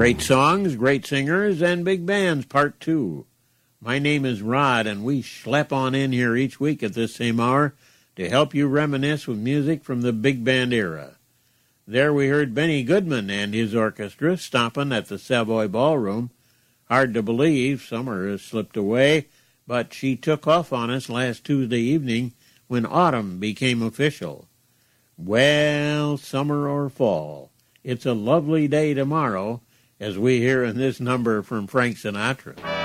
Great songs, great singers, and big bands, part 2. My name is Rod, and we schlep on in here each week at this same hour to help you reminisce with music from the big band era. There we heard Benny Goodman and his orchestra stomping at the Savoy Ballroom. Hard to believe summer has slipped away, but she took off on us last Tuesday evening when autumn became official. Well, summer or fall, it's a lovely day tomorrow, as we hear in this number from Frank Sinatra.